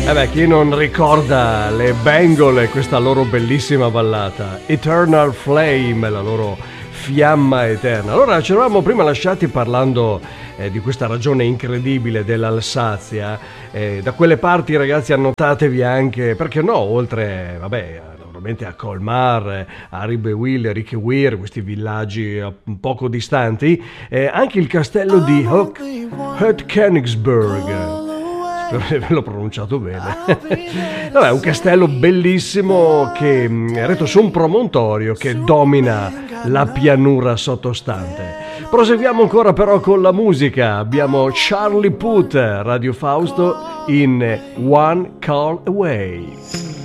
E beh, chi non ricorda le Bengal e questa loro bellissima ballata Eternal Flame, la loro fiamma eterna. Allora, ci eravamo prima lasciati parlando di questa ragione incredibile dell'Alsazia. Da quelle parti, ragazzi, annotatevi anche, perché no, oltre, vabbè, naturalmente a Colmar, a Ribewill, Rickeweir, questi villaggi poco distanti, anche il castello di Hoek-Königsberg. Spero di averlo pronunciato bene. Vabbè, un castello bellissimo che è eretto su un promontorio che domina la pianura sottostante. Proseguiamo ancora però con la musica. Abbiamo Charlie Puth, Radio Fausto in One Call Away.